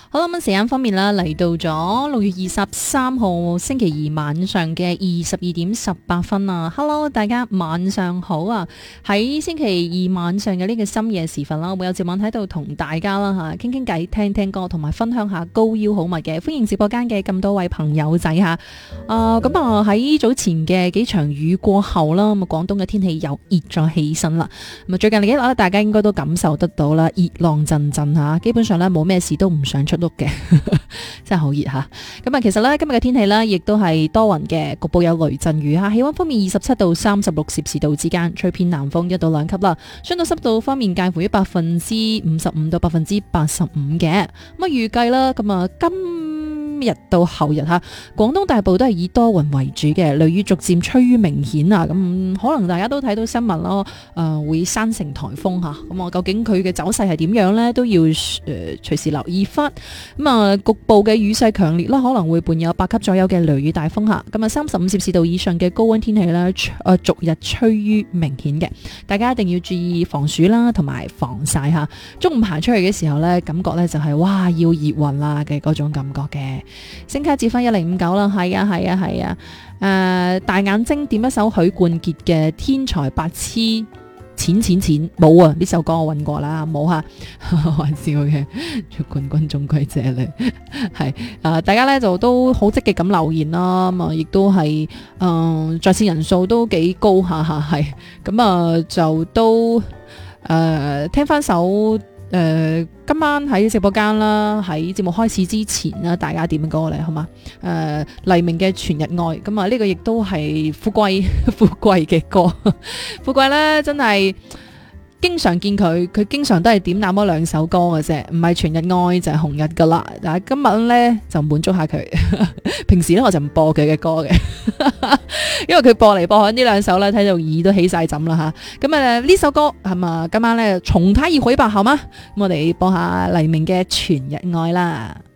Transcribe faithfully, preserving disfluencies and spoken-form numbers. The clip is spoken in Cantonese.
好啦，咁時間方面啦，嚟到咗六月二十三號星期二晚上嘅二十二點十八分啊 ！Hello， 大家晚上好啊！喺星期二晚上嘅呢個深夜時分啦，會有節目喺度同大家啦吓傾傾偈、聽聽歌，同埋分享下高腰好物嘅。歡迎直播間嘅咁多位朋友仔吓。啊，咁啊喺早前嘅幾場雨過後啦，咁啊廣東嘅天氣又熱咗起身啦。咁啊最近呢幾日咧，大家應該都感受得到啦，熱浪陣陣吓，基本上咧冇咩事都唔想出屋嘅，真係好熱吓。咁啊，其實咧今日嘅天氣咧，亦都係多雲嘅，局部有雷陣雨吓。氣溫方面，二十七到三十六攝氏度之間，吹偏南風一到兩級啦。相對濕度方面，介乎於百分之五十五到百分之八十五嘅。咁啊，預計啦，咁啊今日到後日吓，廣東大部都係以多雲為主嘅，雷雨逐漸趨於明顯啊。咁可能大家都睇到新聞咯，誒、呃、會生成颱風吓。咁啊，究竟佢嘅走勢係點樣呢？都要誒隨時留意翻。咁啊，局部嘅雨勢強烈啦，可能會伴有八級左右嘅雷雨大風吓。咁啊，三十五攝氏度以上嘅高溫天氣咧，誒逐日趨於明顯嘅，大家一定要注意防暑啦，同埋防曬吓。中午行出去嘅時候咧，感覺咧就係哇要熱暈啦嘅嗰種感覺嘅。星卡接翻一零五九啦，係啊係啊係啊，誒、呃、大眼睛點一首許冠傑嘅天才白痴錢錢錢，冇啊，呢首歌我搵過啦，冇吓，玩笑嘅，祝冠軍中歸者嚟，係啊，大家咧就都好積極咁留言啦，咁啊亦都係誒在線人數都幾高下下，係咁啊就都誒、呃、聽翻首。誒、呃，今晚喺直播間啦，喺節目開始之前啦，大家點歌嚟好嘛？誒、呃，黎明嘅全日愛，咁啊呢個亦都係富貴富貴嘅歌，富貴咧真係經常見佢，佢經常都係點那麼兩首歌嘅啫，唔係全日愛就係紅日噶啦。但係今日咧就滿足下佢，平時咧我就唔播佢嘅歌嘅，因為佢播嚟播去呢兩首咧，睇到耳都起晒枕啦吓。咁啊呢首歌係嘛，今晚咧重睇一回吧，好嗎？咁我哋播下黎明嘅全日愛啦。